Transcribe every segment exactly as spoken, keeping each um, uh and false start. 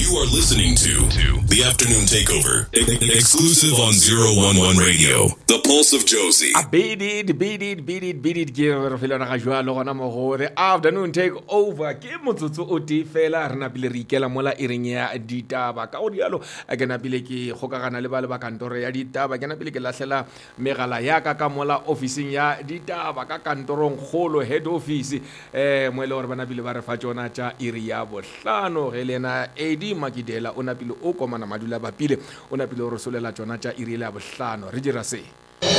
You are listening to, to The Afternoon Takeover, e- exclusive on zero one one Radio, The Pulse of Josie. A beat it, beat it, beat it, beat it, ke re fela ga jwa lo gona mo go The Afternoon Takeover ke motsotso o di fela re na pile re ikela mola ireng ya ditaba ka o dialo a ke na pile ke gokagana le ba le ba kantoro ya ditaba ke na pile ke lahlela megala ya ka ka mola officing ya ditaba ka kantorong golo head office eh mo le gore bana pile ba re fa tsona tša iri ya bohlano ge lena Edi Makidela o napile o komana madula ba pile o napile o rosolela tsona tša iri ya bohlano re dira se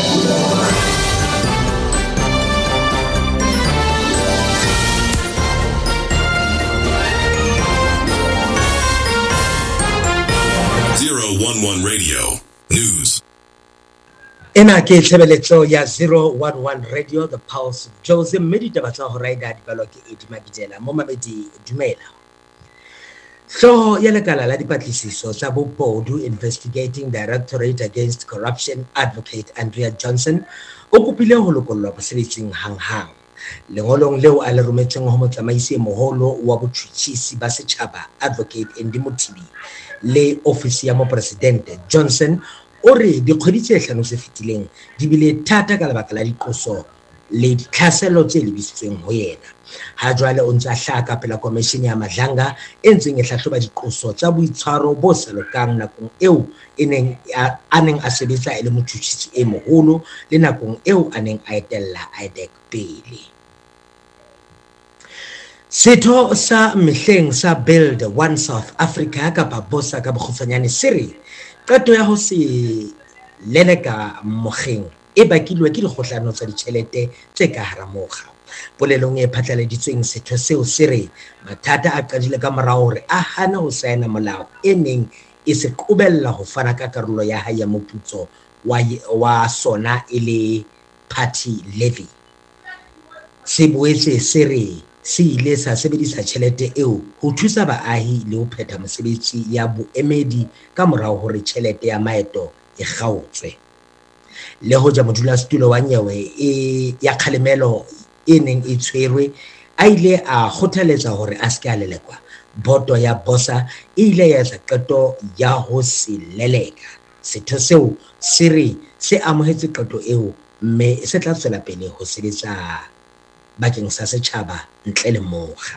zero one one Radio News. Ena ke tshebeletso ya zero one one Radio, The Pulse of Josie. Mme ditaba tsa ho raida di balwa ke Edi Makidela mo mabedi dumela. So ya lekala la dipatlisiso tsa bobodu Investigating Directorate Against Corruption Advocate Andrea Johnson o kopile ho lokollwa mosebetsing hanghang. Lengolong leo a le rometseng ho motsamaisi moholo wa botjhutjhisi ba setjhaba Advocate Andy Mothibi le ofisi ya mopresidente Johnson o re dikgwedi tse hlano tse fetileng di bile thata ka lebaka la diqoso le ditlhaselo tse lebisitsweng ho yena. Ha jwale o ntse a hlaka pela komishini ya Madlanga e ntseng e hlahloba diqoso tsa boitshwaro bo sa lokang nakong eo e neng a neng a sebetsa e le motjhutjhisi e moholo le nakong eo a neng a etella I D E C pele. Setho sa mehleng sa Build One South Africa kapa bosa ka bokgutshwanyane sere qeto ya ho se leleka mokgeng e bakilwe ke dikgohlano tsa ditjhelete tse ka hara mokga. Polelong e phatlaladitsweng setho seo sere mathata a qadile ka morao hore a hana ho saena molao e neng e se qobella ho fana ka karolo ya hae ya moputso wa wa sona e le party levy. Se boetse sere se ile sa sebedisa tjhelete eo ho thusa baahi le ho phetha mosebetsi ya boemedi ka morao hore tjhelete ya maeto e kgaotswe. Le hoja modulasetulo wa nyewe e ya kgalemelo e neng e tshwerwe a ile a kgothaletsa hore a se ka lelekwa, boto ya bosa e ile ya etsa qeto ya ho se leleka. Setho seo se re se amohetse qeto eo mme se tla tswela pele ho sebetsa bakeng sa setjhaba ntle le mokga.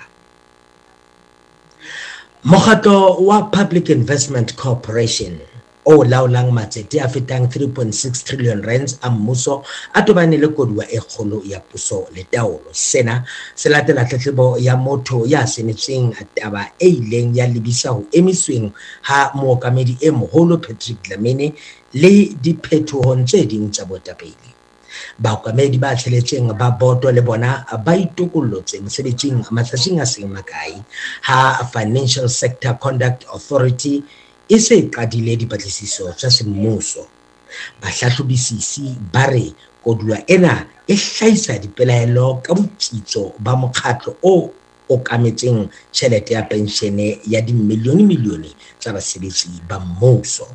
Mokgatlo wa Public Investment Corporation o laolang matsete a fetang three point six trillion rands a mmuso a tobane le koduwa e kgolo ya puso le taolo. Sena se latela tletlebo ya motho ya senetseng taba e ileng ya lebisa ho emisweng ha mookamedi e moholo Patrick Dlamini le diphetohong tse ding tsa boetapele. Baokamedi ba tsheletseng ba boto le bona ba itokollotse mosebetsing matsatsing a seng makae ha Financial Sector Conduct Authority e se qadile dipatlisiso tsa semmuso. Bahlahlobisisi ba re koduwa ena e hlahisa dipelaelo ka botsitso ba mokgatlo o okametseng tjhelete ya penshene ya dimilione milione tsa basebetsi ba mmuso.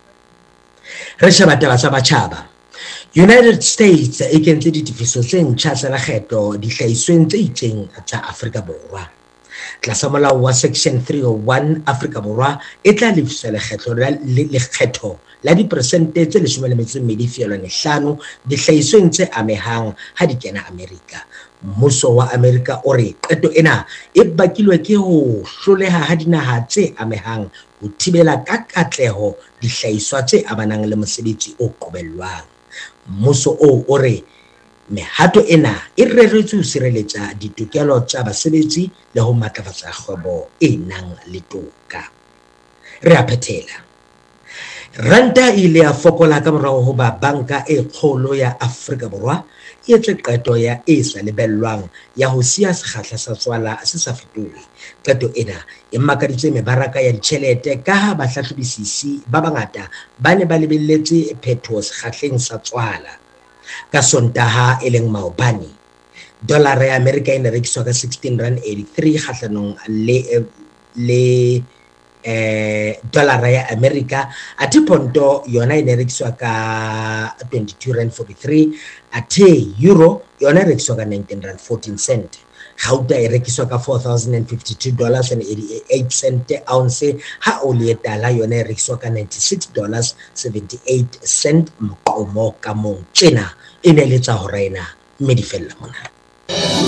Re sheba taba tsa batjhaba. United States e kentse ditifiso tse ntjha tsa lekgetho dihlahisweng tse itseng tsa Afrika Borwa. Tlasa molao wa section three oh one Afrika Borwa e tla lefisa lekgetho la lekgetho la diperesente tse leshome le metso e mmedi feelwane hlano dihlahisweng tse amehang ha di kena Amerika. Mmuso wa Amerika o re qeto ena e bakilwe ke ho hloleha ha dinaha tse amehang ho thibela ka katleho dihlahiswa tse amanang le mosebetsi o qobellwang. Mmuso o o re mehato ena e reretswe ho sireletsa ditokelo tsa basebetsi le ho matlafatsa kgwebo e nang le toka. Re a phethela. Ranta ile ya fokola ka morao ho ba banka e kgolo ya Afrika Borwa e etse qeto ya e sa lebellwang ya ho siya sekgahla sa tswala se sa fetohe. Qeto ena e makaditse mebaraka ya ditjhelete ka ha bahlahlobisisi ba bangata ba ne ba lebelletse phethoho sekgahleng sa tswala. Ka Sontaha e leng maobane dollar ya America e ne rekiswa ka sixteen rand eighty-three kgahlanong le le eh dollar ya America. Ati ponto yona e ne rekiswa ka twenty-two rand forty-three, ate euro yona e rekiswa ka nineteen rand fourteen cent. gauta e rekiswa ka four thousand fifty-two dollars and eighty-eight cents ounce, ha oli e tala yone e rekiswa ka ninety-six dollars seventy-eight cents mo ka mong. Tjena e ne le tsa ho rena mme di fella mona.